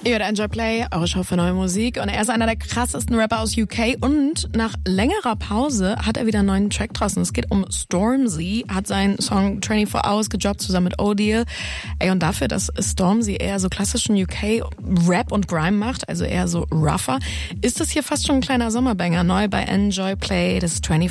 Ihr hört Enjoy Play, eure Show für neue Musik. Und er ist einer der krassesten Rapper aus UK. Und nach längerer Pause hat er wieder einen neuen Track draußen. Es geht um Stormzy, hat seinen Song 24 Hours gedroppt zusammen mit O'Deal. Und dafür, dass Stormzy eher so klassischen UK-Rap und Grime macht, also eher so rougher, ist das hier fast schon ein kleiner Sommerbanger. Neu bei Enjoy Play, das ist 24